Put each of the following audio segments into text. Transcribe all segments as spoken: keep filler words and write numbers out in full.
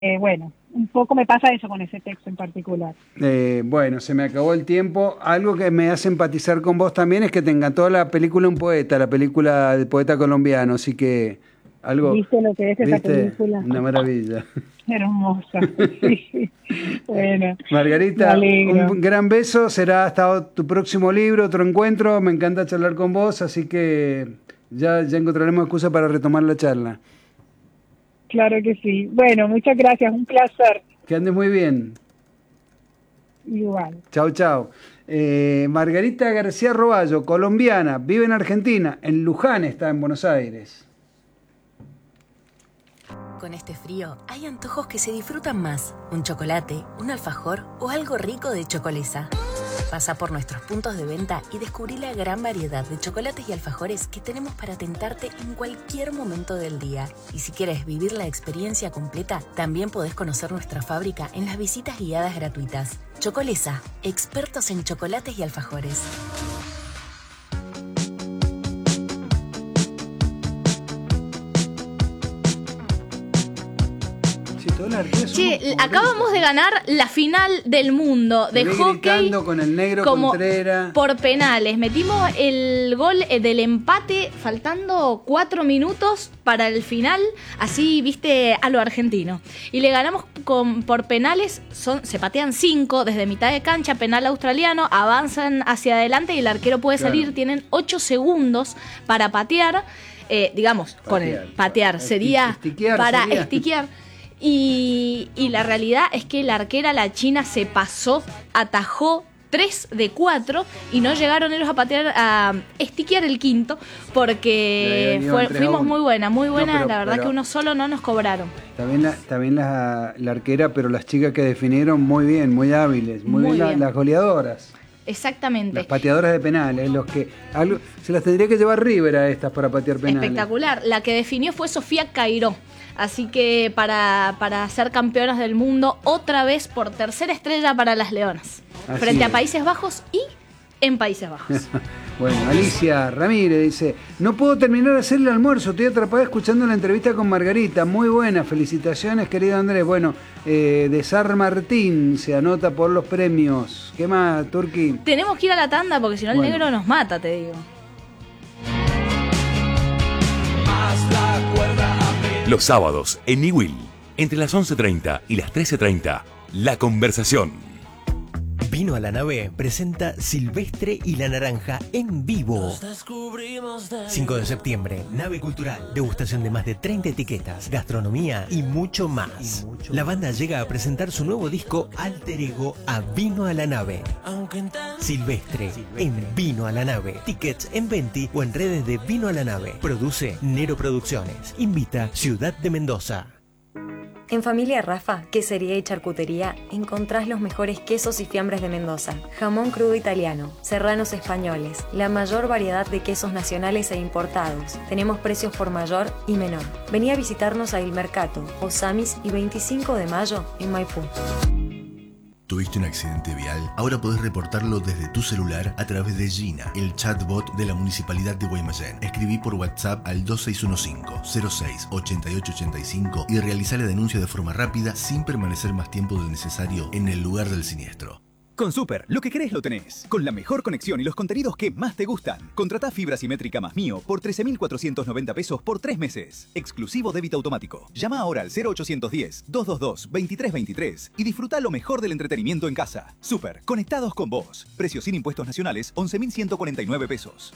eh, bueno, un poco me pasa eso con ese texto en particular. Eh, bueno, se me acabó el tiempo. Algo que me hace empatizar con vos también es que te encantó la película Un Poeta, la película del poeta colombiano, así que algo, ¿Viste lo que es esa ¿viste? película? Una maravilla. Hermosa, sí. Bueno, me Margarita, alegro. un gran beso. Será hasta tu próximo libro, otro encuentro. Me encanta charlar con vos, así que ya, ya encontraremos excusa para retomar la charla. Claro que sí. Bueno, muchas gracias, un placer. Que andes muy bien. Igual. Chau, chau. Eh, Margarita García Roballo, colombiana, vive en Argentina, en Luján está, en Buenos Aires. Con este frío hay antojos que se disfrutan más. Un chocolate, un alfajor o algo rico de Chocolesa. Pasa por nuestros puntos de venta y descubrí la gran variedad de chocolates y alfajores que tenemos para tentarte en cualquier momento del día. Y si quieres vivir la experiencia completa, también podés conocer nuestra fábrica en las visitas guiadas gratuitas. Chocolesa, expertos en chocolates y alfajores. Che, acabamos de ganar la final del mundo de hockey con el negro como Contreras. Por penales. Metimos el gol del empate faltando cuatro minutos para el final, así viste a lo argentino. Y le ganamos con, por penales, son, se patean cinco desde mitad de cancha, penal australiano, avanzan hacia adelante y el arquero puede Claro. salir, tienen ocho segundos para patear, eh, digamos, Patear, con el patear, esti- sería estiquear para sería. estiquear. Y, y la realidad es que la arquera, la china, se pasó, atajó tres de cuatro y no llegaron ellos a patear, a estiquear el quinto, porque Le fue- iban tres a fuimos uno. muy buena, muy No, buena. pero- la verdad pero- que uno solo no nos cobraron. También, la, también la, la arquera, pero las chicas que definieron muy bien, muy hábiles, muy, Muy bien, la- bien. las goleadoras, Exactamente. las pateadoras de penales, los que algo, se las tendría que llevar River a estas para patear penales. Espectacular. La que definió fue Sofía Cairó. Así que para, para ser campeonas del mundo, otra vez por tercera estrella para las Leonas. Así Frente a es. Países Bajos y en Países Bajos. Bueno, Alicia Ramírez dice, no puedo terminar de hacer el almuerzo, estoy atrapada escuchando la entrevista con Margarita, muy buena, felicitaciones querido Andrés. Bueno, eh, de Sar Martín se anota por los premios. ¿Qué más, Turqui? Tenemos que ir a la tanda porque si no el Bueno. negro nos mata, te digo. Los sábados en Niwil, entre las once treinta y las trece treinta, La Conversación. Vino a la Nave presenta Silvestre y la Naranja en vivo. cinco de septiembre, Nave Cultural, degustación de más de treinta etiquetas, gastronomía y mucho más. La banda llega a presentar su nuevo disco Alter Ego a Vino a la Nave. Silvestre en Vino a la Nave. Tickets en Venti o en redes de Vino a la Nave. Produce Nero Producciones. Invita Ciudad de Mendoza. En Familia Rafa, Quesería y Charcutería, encontrás los mejores quesos y fiambres de Mendoza, jamón crudo italiano, serranos españoles, la mayor variedad de quesos nacionales e importados. Tenemos precios por mayor y menor. Vení a visitarnos a Il Mercato, Osamis y veinticinco de mayo en Maipú. ¿Tuviste un accidente vial? Ahora podés reportarlo desde tu celular a través de Gina, el chatbot de la Municipalidad de Guaymallén. Escribí por WhatsApp al dos seis uno cinco, cero seis, ocho ocho ocho cinco y realizá la denuncia de forma rápida sin permanecer más tiempo del necesario en el lugar del siniestro. Con Super, lo que querés lo tenés. Con la mejor conexión y los contenidos que más te gustan. Contratá fibra simétrica más mío por trece mil cuatrocientos noventa pesos por tres meses. Exclusivo débito automático. Llama ahora al cero ochocientos diez, doscientos veintidós, veintitrés veintitrés y disfruta lo mejor del entretenimiento en casa. Super, conectados con vos. Precio sin impuestos nacionales, once mil ciento cuarenta y nueve pesos.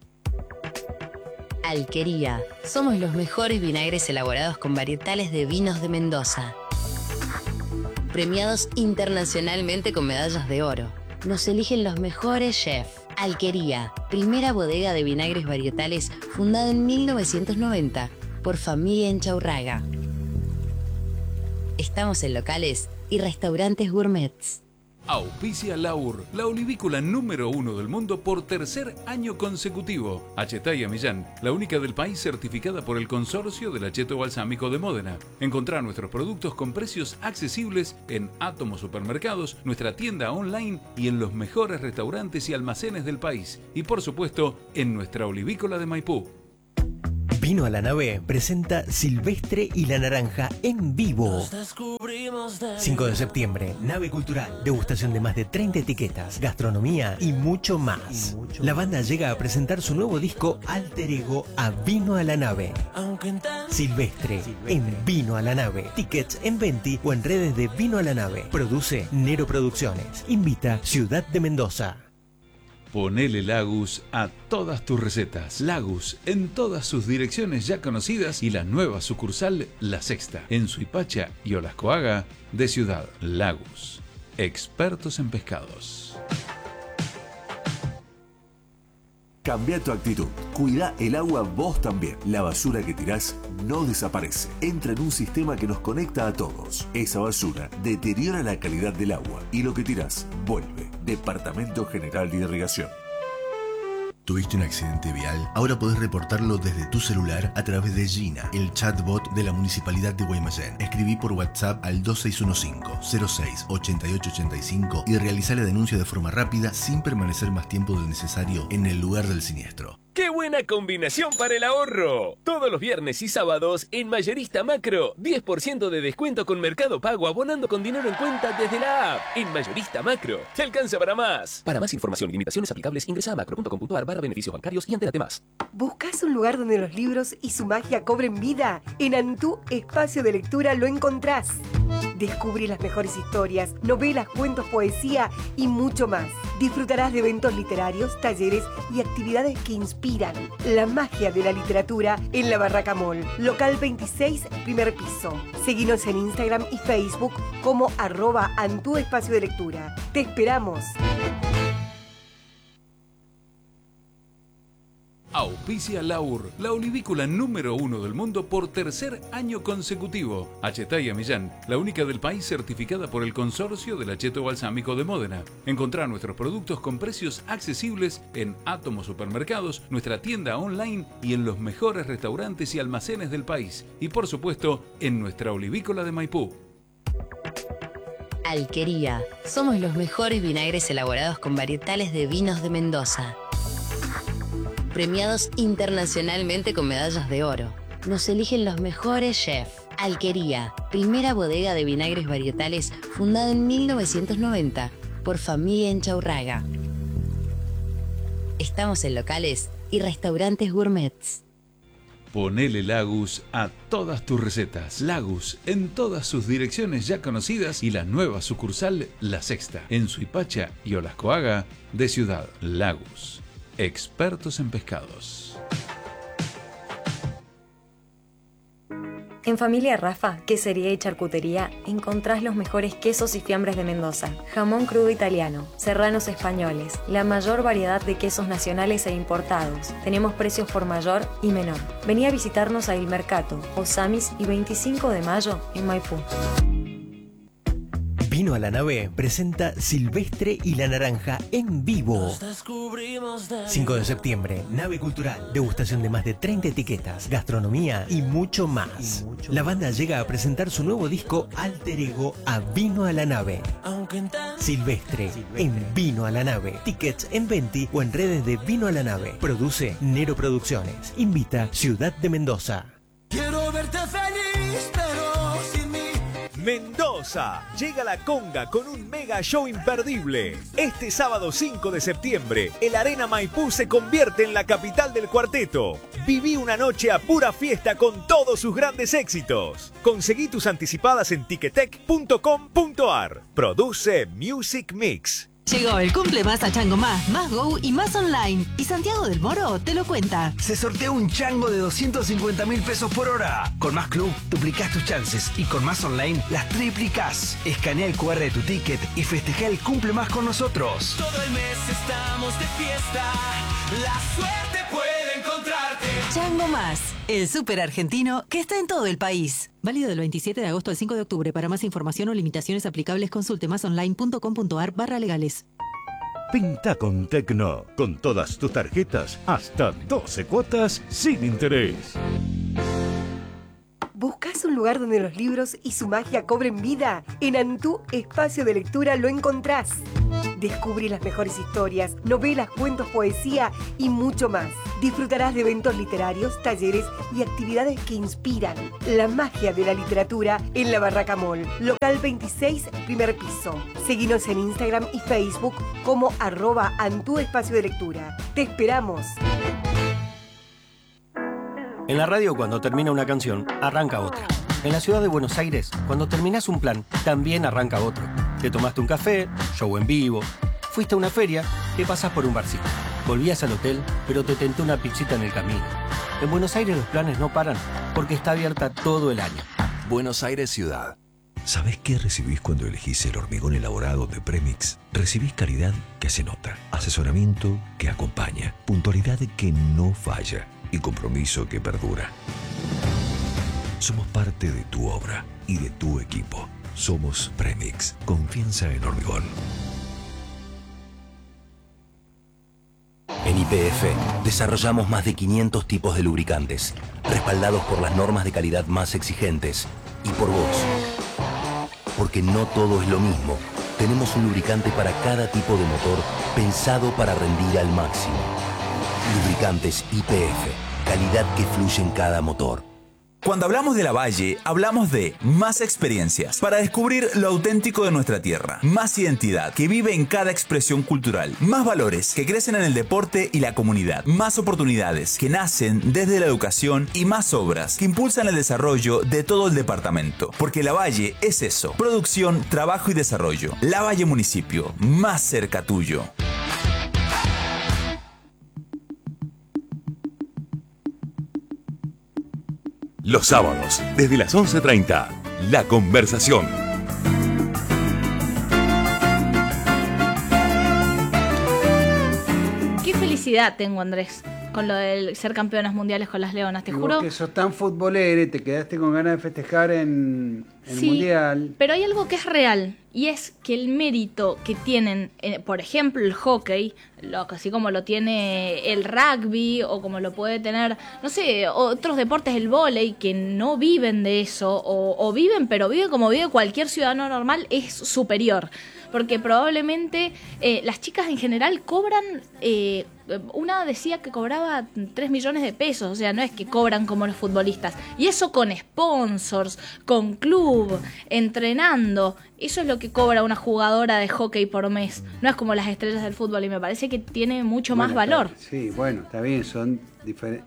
Alquería. Somos los mejores vinagres elaborados con varietales de vinos de Mendoza. Premiados internacionalmente con medallas de oro. Nos eligen los mejores chefs. Alquería, primera bodega de vinagres varietales fundada en mil novecientos noventa por familia Enchaurraga. Estamos en locales y restaurantes gourmets. Auspicia Laur, la olivícola número uno del mundo por tercer año consecutivo. Achetaya Millán, la única del país certificada por el Consorcio del Acheto Balsámico de Módena. Encontrá nuestros productos con precios accesibles en Átomo Supermercados, nuestra tienda online y en los mejores restaurantes y almacenes del país. Y por supuesto, en nuestra olivícola de Maipú. Vino a la Nave presenta Silvestre y la Naranja en vivo. cinco de septiembre, Nave Cultural, degustación de más de treinta etiquetas, gastronomía y mucho más. La banda llega a presentar su nuevo disco Alter Ego a Vino a la Nave. Silvestre en Vino a la Nave. Tickets en Venti o en redes de Vino a la Nave. Produce Nero Producciones. Invita Ciudad de Mendoza. Ponele Lagus a todas tus recetas. Lagus en todas sus direcciones ya conocidas y la nueva sucursal La Sexta en Suipacha y Olascoaga de Ciudad. Lagus, expertos en pescados. Cambia tu actitud. Cuida el agua vos también. La basura que tirás no desaparece. Entra en un sistema que nos conecta a todos. Esa basura deteriora la calidad del agua y lo que tirás vuelve. Departamento General de Irrigación. ¿Tuviste un accidente vial? Ahora podés reportarlo desde tu celular a través de Gina, el chatbot de la Municipalidad de Guaymallén. Escribí por WhatsApp al dos seis uno cinco, cero seis, ocho ocho ocho cinco y realizá la denuncia de forma rápida sin permanecer más tiempo del necesario en el lugar del siniestro. ¡Qué buena combinación para el ahorro! Todos los viernes y sábados en Mayorista Macro, diez por ciento de descuento con Mercado Pago abonando con dinero en cuenta desde la app. En Mayorista Macro, te alcanza para más. Para más información y limitaciones aplicables, ingresa a macro punto com punto ar barra beneficios bancarios y entérate más. ¿Buscas un lugar donde los libros y su magia cobren vida? En Antú Espacio de Lectura lo encontrás. Descubrí las mejores historias, novelas, cuentos, poesía y mucho más. Disfrutarás de eventos literarios, talleres y actividades que inspiran la magia de la literatura en la Barraca Mall, local veintiséis, primer piso. Seguinos en Instagram y Facebook como arroba Antú Espacio de Lectura. ¡Te esperamos! Auspicia Laur, la olivícola número uno del mundo por tercer año consecutivo. Achetaya Millán, la única del país certificada por el Consorcio del Acheto Balsámico de Módena. Encontrá nuestros productos con precios accesibles en Átomo Supermercados, nuestra tienda online y en los mejores restaurantes y almacenes del país. Y por supuesto, en nuestra olivícola de Maipú. Alquería. Somos los mejores vinagres elaborados con varietales de vinos de Mendoza. Premiados internacionalmente con medallas de oro. Nos eligen los mejores chefs. Alquería, primera bodega de vinagres varietales fundada en mil novecientos noventa por familia Enchaurraga. Estamos en locales y restaurantes gourmets. Ponele Lagus a todas tus recetas. Lagus en todas sus direcciones ya conocidas y la nueva sucursal La Sexta en Suipacha y Olascoaga de Ciudad. Lagus, expertos en pescados. En Familia Rafa, quesería y charcutería, encontrás los mejores quesos y fiambres de Mendoza, jamón crudo italiano, serranos españoles, la mayor variedad de quesos nacionales e importados. Tenemos precios por mayor y menor. Vení a visitarnos a Il Mercato, Osamis y veinticinco de mayo en Maipú. Vino a la Nave presenta Silvestre y la Naranja en vivo. cinco de septiembre, Nave Cultural, degustación de más de treinta etiquetas, gastronomía y mucho más. La banda llega a presentar su nuevo disco Alter Ego a Vino a la Nave. Silvestre en Vino a la Nave. Tickets en Venti o en redes de Vino a la Nave. Produce Nero Producciones. Invita Ciudad de Mendoza. Quiero verte feliz, pero sin mí. Mendoza, llega la conga con un mega show imperdible. Este sábado cinco de septiembre, el Arena Maipú se convierte en la capital del cuarteto. Viví una noche a pura fiesta con todos sus grandes éxitos. Conseguí tus anticipadas en ticketek punto com punto ar. Produce Music Mix. Llegó el cumple más a Chango Más, Más Go y Más Online. Y Santiago del Moro te lo cuenta. Se sortea un chango de doscientos cincuenta mil pesos por hora. Con Más Club duplicás tus chances y con Más Online las triplicás. Escanea el cu erre de tu ticket y festeja el cumple más con nosotros. Todo el mes estamos de fiesta. La suerte puede encontrarte. Chango Más, el súper argentino que está en todo el país. Válido del veintisiete de agosto al cinco de octubre. Para más información o limitaciones aplicables, consulte másonline punto com punto ar barra legales. Pinta con Tecno, con todas tus tarjetas, hasta doce cuotas sin interés. ¿Buscas un lugar donde los libros y su magia cobren vida? En Antú Espacio de Lectura lo encontrás. Descubrí las mejores historias, novelas, cuentos, poesía y mucho más. Disfrutarás de eventos literarios, talleres y actividades que inspiran la magia de la literatura en la Barraca Mall, local veintiséis, primer piso. Seguinos en Instagram y Facebook como arroba Antú Espacio de Lectura. Te esperamos. En la radio, cuando termina una canción, arranca otra. En la ciudad de Buenos Aires, cuando terminás un plan, también arranca otro. Te tomaste un café, show en vivo, fuiste a una feria, te pasás por un barcito. Volvías al hotel, pero te tentó una pizzita en el camino. En Buenos Aires los planes no paran, porque está abierta todo el año. Buenos Aires Ciudad. ¿Sabés qué recibís cuando elegís el hormigón elaborado de Premix? Recibís calidad que se nota, asesoramiento que acompaña, puntualidad que no falla y compromiso que perdura. Somos parte de tu obra y de tu equipo. Somos Premix. Confianza en hormigón. En Y P F desarrollamos más de quinientos tipos de lubricantes, respaldados por las normas de calidad más exigentes y por vos. Porque no todo es lo mismo. Tenemos un lubricante para cada tipo de motor pensado para rendir al máximo. Lubricantes Y P F. Calidad que fluye en cada motor. Cuando hablamos de Lavalle, hablamos de más experiencias para descubrir lo auténtico de nuestra tierra, más identidad que vive en cada expresión cultural, más valores que crecen en el deporte y la comunidad, más oportunidades que nacen desde la educación y más obras que impulsan el desarrollo de todo el departamento. Porque Lavalle es eso, producción, trabajo y desarrollo. Lavalle Municipio, más cerca tuyo. Los sábados, desde las once treinta, La Conversación. Qué felicidad tengo, Andrés, con lo de ser campeonas mundiales con las Leonas, te Y vos juro. que sos tan futbolero y te quedaste con ganas de festejar en, en el Sí, Mundial. pero hay algo que es real, y es que el mérito que tienen, eh, por ejemplo, el hockey, lo, así como lo tiene el rugby, o como lo puede tener, no sé, otros deportes, el vóley, que no viven de eso, o, o viven, pero viven como vive cualquier ciudadano normal, es superior. Porque probablemente eh, las chicas en general cobran, eh, una decía que cobraba tres millones de pesos, o sea, no es que cobran como los futbolistas. Y eso con sponsors, con club, entrenando. Eso es lo que cobra una jugadora de hockey por mes. No es como las estrellas del fútbol, y me parece que tiene mucho Bueno, más valor. está- sí, bueno, está bien, son diferentes.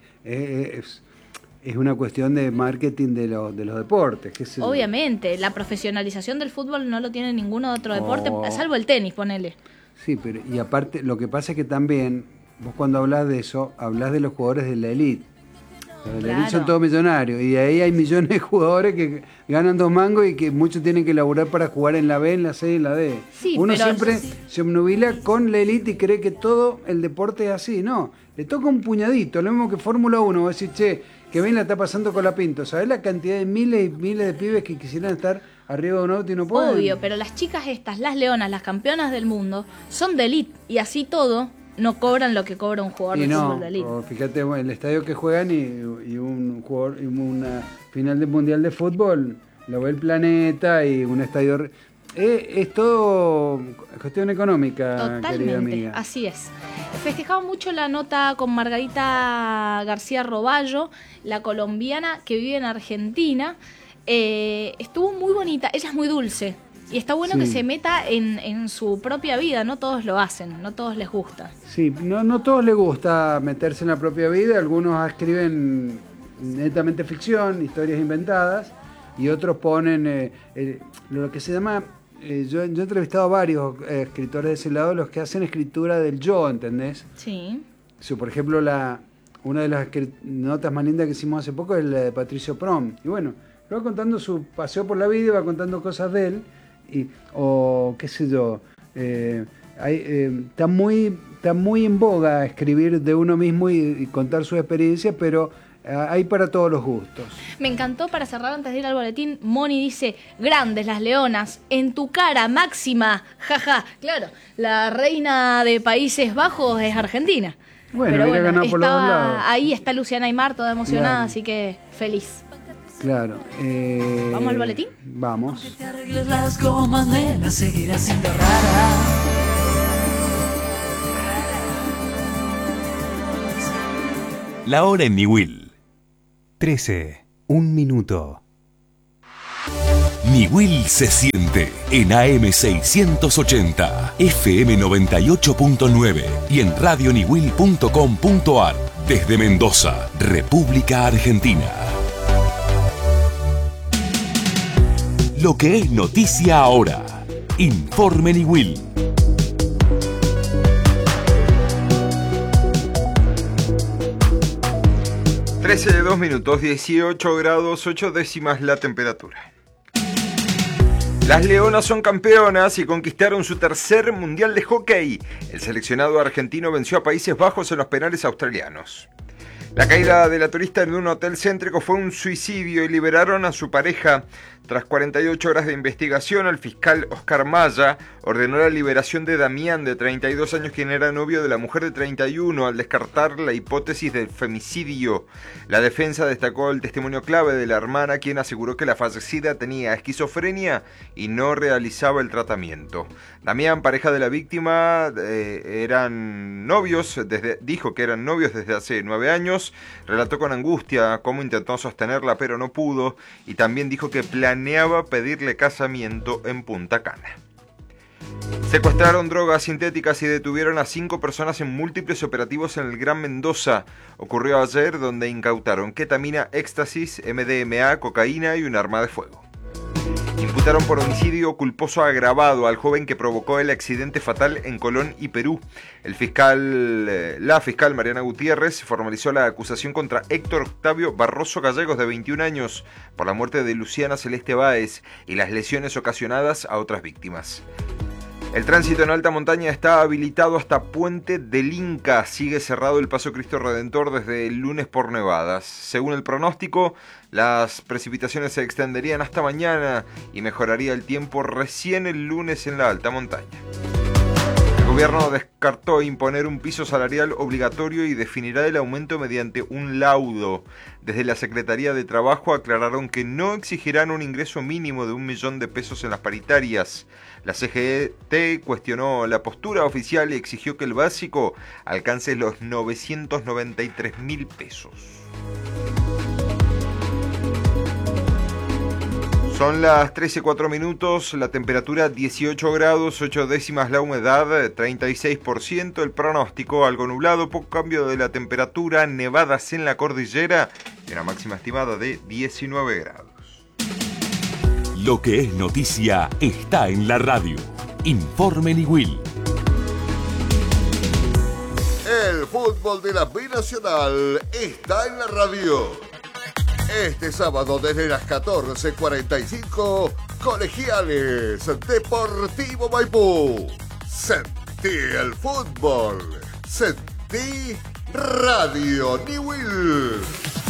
Es, es una cuestión de marketing de, los de los deportes. qué sé yo. Obviamente, la profesionalización del fútbol no lo tiene ningún otro deporte, Oh. salvo el tenis, ponele. Sí, pero y aparte, lo que pasa es que también, vos cuando hablas de eso, hablas de los jugadores de la elite. Los de la elite Claro. son todos millonarios, y ahí hay millones de jugadores que ganan dos mangos y que muchos tienen que laburar para jugar en la B, en la C y en la D. Sí, Uno pero- siempre se obnubila con la elite y cree que todo el deporte es así. No, le toca un puñadito, lo mismo que Fórmula uno. Vos decís, che, que bien la está pasando con la Pinto. ¿Sabés la cantidad de miles y miles de pibes que quisieran estar arriba de un auto y no pueden? Obvio, pero las chicas estas, las leonas, las campeonas del mundo, son de elite, y así todo no cobran lo que cobra un jugador Y de no, fútbol de elite. o fíjate, bueno, el estadio que juegan y, y un jugador y una final del mundial de fútbol, lo ve el planeta y un estadio. re- Es, es todo cuestión económica, querida Totalmente, amiga. así es. Festejaba mucho la nota con Margarita García Roballo, la colombiana que vive en Argentina. Eh, estuvo muy bonita, ella es muy dulce. Y está bueno Sí. que se meta en, en su propia vida, no todos lo hacen, no todos les gusta. Sí, no, no todos les gusta meterse en la propia vida, algunos escriben netamente ficción, historias inventadas, y otros ponen eh, eh, lo que se llama, eh, yo, yo he entrevistado a varios eh, escritores de ese lado, los que hacen escritura del yo, ¿entendés? Sí. Sí, por ejemplo, la, una de las escri- notas más lindas que hicimos hace poco es la de Patricio Prom. Y bueno, va contando su paseo por la vida y va contando cosas de él. Y, o qué sé yo, eh, hay, eh, está, muy, está muy en boga escribir de uno mismo y, y contar su experiencia, pero eh, hay para todos los gustos. Me encantó, para cerrar antes de ir al boletín, Moni dice, grandes las leonas, en tu cara máxima, jaja. Claro, la reina de Países Bajos es Argentina. Bueno, Pero hubiera bueno, ganado por los dos estaba- lados. ahí está Luciana Aymar toda emocionada, Claro. así que feliz. Claro. eh, ¿Vamos al boletín? Vamos. Arregles las gomas, nena, seguirás siendo rara. La hora en Niwil. trece. Un minuto. Niwil se siente en A M seiscientos ochenta, F M noventa y ocho punto nueve y en radio niwil punto com punto ar desde Mendoza, República Argentina. Lo que es noticia ahora. Informe Niwil. trece de dos minutos, dieciocho grados, ocho décimas la temperatura. Las Leonas son campeonas y conquistaron su tercer mundial de hockey. El seleccionado argentino venció a Países Bajos en los penales australianos. La caída de la turista en un hotel céntrico fue un suicidio y liberaron a su pareja. Tras cuarenta y ocho horas de investigación, el fiscal Oscar Maya ordenó la liberación de Damián, de treinta y dos años, quien era novio de la mujer de treinta y uno, al descartar la hipótesis del femicidio. La defensa destacó el testimonio clave de la hermana, quien aseguró que la fallecida tenía esquizofrenia y no realizaba el tratamiento. Damián, pareja de la víctima, eh, eran novios, desde, dijo que eran novios desde hace nueve años, relató con angustia cómo intentó sostenerla pero no pudo, y también dijo que planeaba pedirle casamiento en Punta Cana. Secuestraron drogas sintéticas y detuvieron a cinco personas en múltiples operativos en el Gran Mendoza. Ocurrió ayer, donde incautaron ketamina, éxtasis, M D M A, cocaína y un arma de fuego. Imputaron por homicidio culposo agravado al joven que provocó el accidente fatal en Colón y Perú. El fiscal, la fiscal Mariana Gutiérrez formalizó la acusación contra Héctor Octavio Barroso Gallegos, de veintiún años, por la muerte de Luciana Celeste Báez y las lesiones ocasionadas a otras víctimas. El tránsito en alta montaña está habilitado hasta Puente del Inca. Sigue cerrado el Paso Cristo Redentor desde el lunes por nevadas. Según el pronóstico, las precipitaciones se extenderían hasta mañana y mejoraría el tiempo recién el lunes en la alta montaña. El gobierno descartó imponer un piso salarial obligatorio y definirá el aumento mediante un laudo. Desde la Secretaría de Trabajo aclararon que no exigirán un ingreso mínimo de un millón de pesos en las paritarias. La C G E T cuestionó la postura oficial y exigió que el básico alcance los novecientos noventa y tres mil pesos. Son las trece cuatro minutos, la temperatura dieciocho grados, ocho décimas la humedad, treinta y seis por ciento, el pronóstico algo nublado, poco cambio de la temperatura, nevadas en la cordillera y una máxima estimada de diecinueve grados. Lo que es noticia está en la radio. Informe Niwil. El fútbol de la Binacional está en la radio. Este sábado desde las catorce cuarenta y cinco, Colegiales Deportivo Maipú. Sentí el fútbol. Sentí Radio Niwil.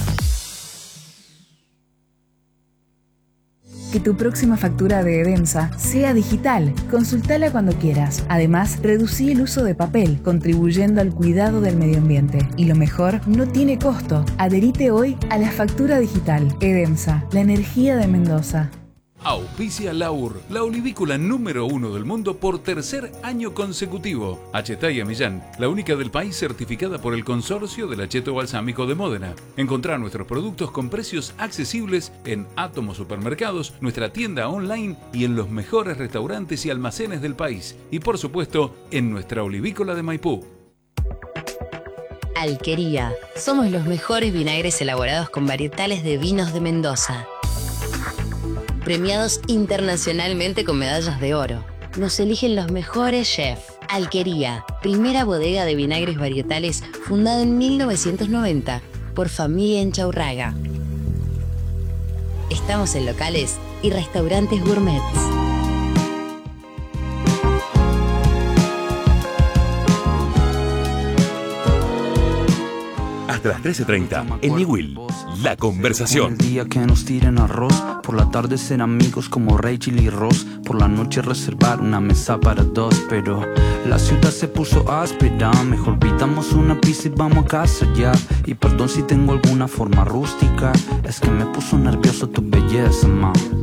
Que tu próxima factura de Edemsa sea digital. Consultala cuando quieras. Además, reducí el uso de papel, contribuyendo al cuidado del medio ambiente. Y lo mejor, no tiene costo. Adherite hoy a la factura digital. Edemsa, la energía de Mendoza. Auspicia Laur, la olivícola número uno del mundo por tercer año consecutivo. Achetaya Millán, la única del país certificada por el Consorcio del Acheto Balsámico de Módena. Encontrá nuestros productos con precios accesibles en Átomo Supermercados, nuestra tienda online y en los mejores restaurantes y almacenes del país. Y por supuesto, en nuestra olivícola de Maipú. Alquería. Somos los mejores vinagres elaborados con varietales de vinos de Mendoza. Premiados internacionalmente con medallas de oro. Nos eligen los mejores chefs. Alquería, primera bodega de vinagres varietales fundada en mil novecientos noventa por familia Enchaurraga. Estamos en locales y restaurantes gourmets. Hasta las trece treinta en Niwil, La Conversación. El día que nos tiren arroz, por la tarde ser amigos como Rachel y Ross, por la noche reservar una mesa para dos, pero la ciudad se puso áspera, mejor pidamos una pizza y vamos a casa ya. Y perdón si tengo alguna forma rústica, es que me puso nervioso tu belleza, ma.